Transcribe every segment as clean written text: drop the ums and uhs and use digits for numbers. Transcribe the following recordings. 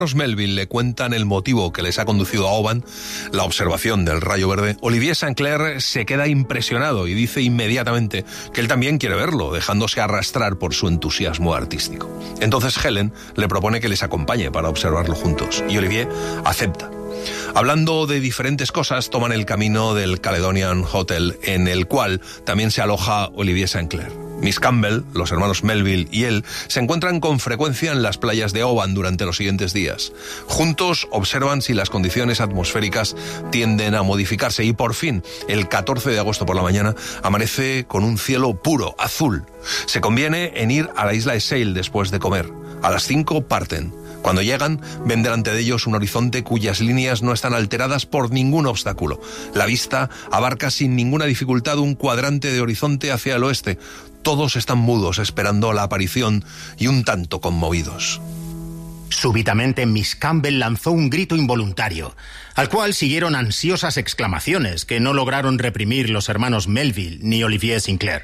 Los Melville le cuentan el motivo que les ha conducido a Oban, la observación del rayo verde, Olivier Saint-Clair se queda impresionado y dice inmediatamente que él también quiere verlo, dejándose arrastrar por su entusiasmo artístico. Entonces Helen le propone que les acompañe para observarlo juntos y Olivier acepta. Hablando de diferentes cosas, toman el camino del Caledonian Hotel, en el cual también se aloja Olivier Saint-Clair. Miss Campbell, los hermanos Melville y él se encuentran con frecuencia en las playas de Oban durante los siguientes días. Juntos observan si las condiciones atmosféricas tienden a modificarse y por fin, el 14 de agosto por la mañana, amanece con un cielo puro, azul. Se conviene en ir a la isla de Sail después de comer. A las 5 parten. Cuando llegan, ven delante de ellos un horizonte cuyas líneas no están alteradas por ningún obstáculo. La vista abarca sin ninguna dificultad un cuadrante de horizonte hacia el oeste. Todos están mudos, esperando la aparición y un tanto conmovidos. Súbitamente Miss Campbell lanzó un grito involuntario, al cual siguieron ansiosas exclamaciones que no lograron reprimir los hermanos Melville ni Olivier Saint-Clair.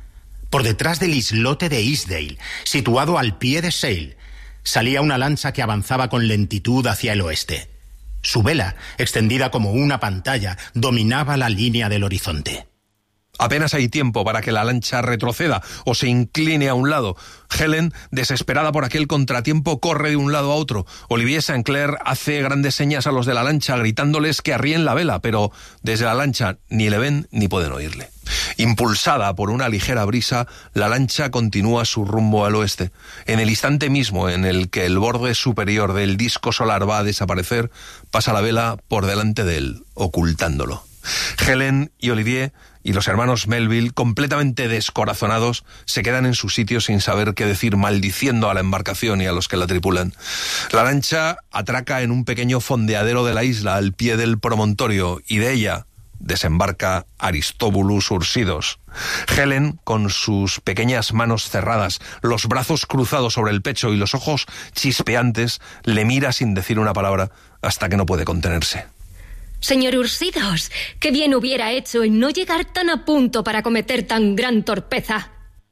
Por detrás del islote de Eastdale, situado al pie de Sail, salía una lancha que avanzaba con lentitud hacia el oeste. Su vela, extendida como una pantalla, dominaba la línea del horizonte. Apenas hay tiempo para que la lancha retroceda o se incline a un lado. Helen, desesperada por aquel contratiempo, corre de un lado a otro. Olivier Saint-Clair hace grandes señas a los de la lancha, gritándoles que arríen la vela, pero desde la lancha ni le ven ni pueden oírle. Impulsada por una ligera brisa, la lancha continúa su rumbo al oeste. En el instante mismo en el que el borde superior del disco solar va a desaparecer, pasa la vela por delante de él, ocultándolo. Helen y Olivier y los hermanos Melville, completamente descorazonados, se quedan en su sitio sin saber qué decir, maldiciendo a la embarcación y a los que la tripulan. La lancha atraca en un pequeño fondeadero de la isla al pie del promontorio y de ella desembarca Aristobulus Ursidos. Helen, con sus pequeñas manos cerradas, los brazos cruzados sobre el pecho y los ojos chispeantes, le mira sin decir una palabra hasta que no puede contenerse. Señor Ursidos, qué bien hubiera hecho en no llegar tan a punto para cometer tan gran torpeza.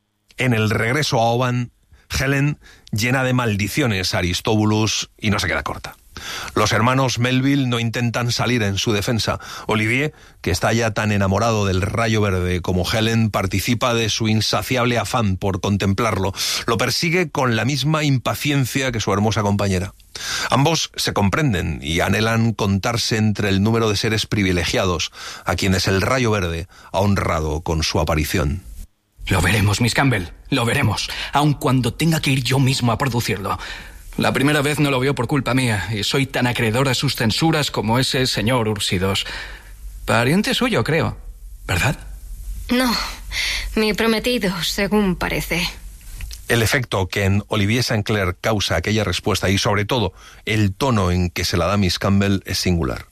En el regreso a Oban, Helen llena de maldiciones a Aristobulus y no se queda corta. Los hermanos Melville no intentan salir en su defensa. Olivier, que está ya tan enamorado del rayo verde como Helen, participa de su insaciable afán por contemplarlo. Lo persigue con la misma impaciencia que su hermosa compañera. Ambos se comprenden y anhelan contarse entre el número de seres privilegiados a quienes el rayo verde ha honrado con su aparición. Lo veremos, Miss Campbell, lo veremos, aun cuando tenga que ir yo mismo a producirlo. La primera vez no lo vio por culpa mía, y soy tan acreedor a sus censuras como ese señor Ursidos. Pariente suyo, creo, ¿verdad? No, mi prometido, según parece. El efecto que en Olivier Saint-Clair causa aquella respuesta y, sobre todo, el tono en que se la da Miss Campbell es singular.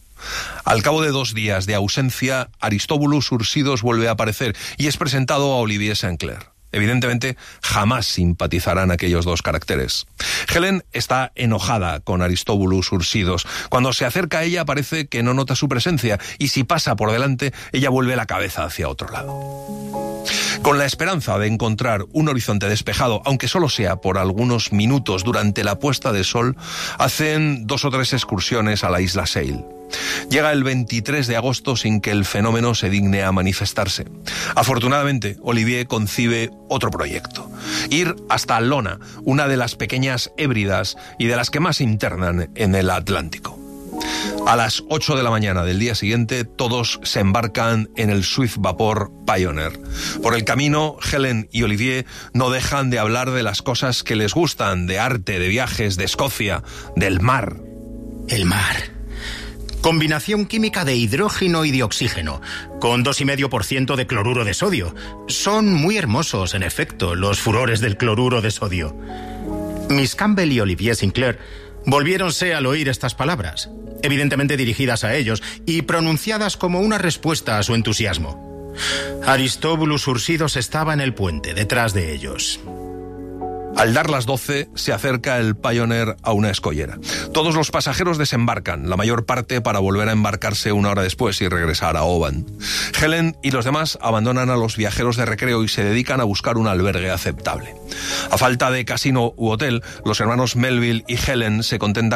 Al cabo de 2 días de ausencia, Aristobulus Ursidos vuelve a aparecer y es presentado a Olivier Saint-Clair. Evidentemente, jamás simpatizarán aquellos dos caracteres. Helen está enojada con Aristobulus Ursidos. Cuando se acerca a ella parece que no nota su presencia y si pasa por delante, ella vuelve la cabeza hacia otro lado. Con la esperanza de encontrar un horizonte despejado, aunque solo sea por algunos minutos durante la puesta de sol, hacen 2 o 3 excursiones a la isla Sail. Llega el 23 de agosto sin que el fenómeno se digne a manifestarse. Afortunadamente, Olivier concibe otro proyecto: ir hasta Lona, una de las pequeñas Hébridas y de las que más internan en el Atlántico. A las 8 de la mañana del día siguiente, todos se embarcan en el Swift vapor Pioneer. Por el camino, Helen y Olivier no dejan de hablar de las cosas que les gustan, de arte, de viajes, de Escocia, del mar. El mar. Combinación química de hidrógeno y de oxígeno, con 2,5% de cloruro de sodio. Son muy hermosos, en efecto, los furores del cloruro de sodio. Miss Campbell y Olivier Saint-Clair volviéronse al oír estas palabras, evidentemente dirigidas a ellos y pronunciadas como una respuesta a su entusiasmo. Aristobulus Ursidos estaba en el puente, detrás de ellos. Al dar las 12, se acerca el Pioneer a una escollera. Todos los pasajeros desembarcan, la mayor parte para volver a embarcarse una hora después y regresar a Oban. Helen y los demás abandonan a los viajeros de recreo y se dedican a buscar un albergue aceptable. A falta de casino u hotel, los hermanos Melville y Helen se contentan